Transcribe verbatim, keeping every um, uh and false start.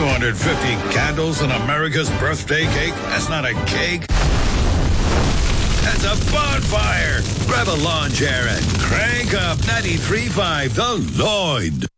two hundred fifty candles on America's birthday cake? That's not a cake. That's a bonfire. Grab a lawn chair and crank up ninety-three point five The Lloyd.